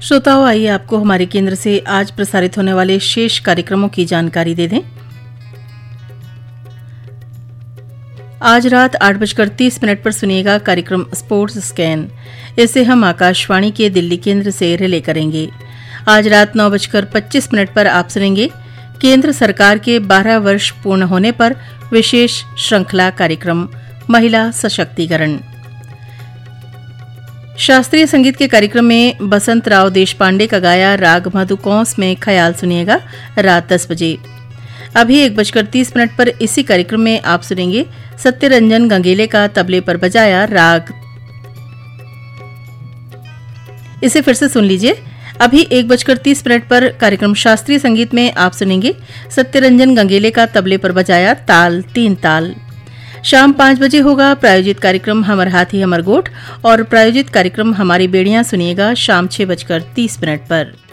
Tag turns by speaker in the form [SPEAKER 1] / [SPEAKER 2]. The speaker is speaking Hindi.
[SPEAKER 1] श्रोताओं, आइए आपको हमारे केंद्र से आज प्रसारित होने वाले शेष कार्यक्रमों की जानकारी दे दें। आज रात 8:30 पर सुनिएगा कार्यक्रम स्पोर्ट्स स्कैन। इसे हम आकाशवाणी के दिल्ली केंद्र से रिले करेंगे। आज रात 9:25 पर आप सुनेंगे केंद्र सरकार के 12 वर्ष पूर्ण होने पर विशेष श्रृंखला कार्यक्रम महिला सशक्तिकरण। शास्त्रीय संगीत के कार्यक्रम में बसंत राव देशपांडे का गाया राग मधुकौंस में ख्याल सुनिएगा रात 10 बजे। अभी 1:30 पर इसी कार्यक्रम में आप सुनेंगे सत्यरंजन गंगेले का तबले पर बजाया राग। इसे फिर से सुन लीजिए। अभी 1:30 पर कार्यक्रम शास्त्रीय संगीत में आप सुनेंगे सत्यरंजन गंगेले का तबले पर बजाया ताल 3 ताल। शाम 5 बजे होगा प्रायोजित कार्यक्रम हमर हाथी हमर गोठ और प्रायोजित कार्यक्रम हमारी बेड़ियां सुनिएगा शाम 6:30 पर।